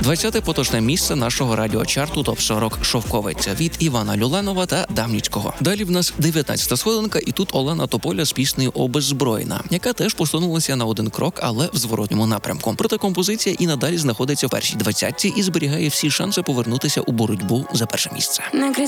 20-те поточне місце нашого радіочарту ТОП-40 «Шовковиця» від Івана Люленова та Дамнічкого. Далі в нас 19-та сходинка, і тут Олена Тополя з піснею «Обеззброєна», яка теж посунулася на один крок, але в зворотньому напрямку. Проте композиція і надалі знаходиться в першій 20-ці і зберігає всі шанси повернутися у боротьбу за перше місце.